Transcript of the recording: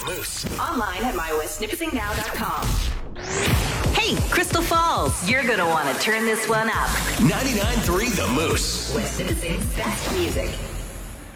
Moose. Online at mywestnipissingnow.com. Hey, Crystal Falls, you're going to want to turn this one up. 99.3 The Moose. West Nipissing's best music.